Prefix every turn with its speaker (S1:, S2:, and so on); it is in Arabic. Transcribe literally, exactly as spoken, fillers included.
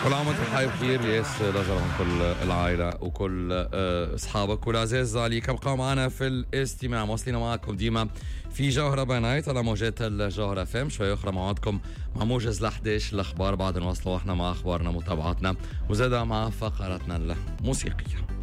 S1: كل عام وانتم بخير بخير. ياس لجرى من كل العائلة وكل أصحابك والعزاز عليك ابقوا معنا في الاستماع. مواصلين معكم ديما في جوهرة بنايت على موجات الجوهرة فم. شوي أخرى موعدكم مع موجز لحداش الأخبار، بعد نوصلوا احنا مع أخبارنا متابعاتنا وزادة مع فقراتنا الموسيقية.